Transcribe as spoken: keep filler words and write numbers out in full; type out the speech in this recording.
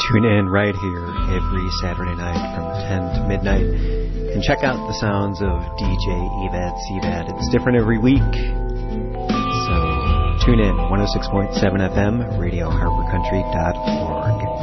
Tune in right here every Saturday night from ten to midnight and check out the sounds of D J Evad Sevad. It's different every week. So tune in, one oh six point seven F M, radio harbor country dot org.